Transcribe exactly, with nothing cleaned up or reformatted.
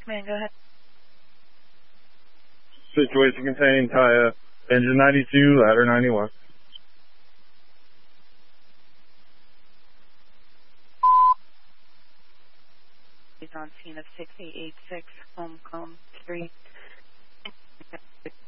Man, go ahead. Situation contained, Kaya. Engine ninety-two, ladder ninety-one. He's on scene of six eight eight six, Home Comb Street.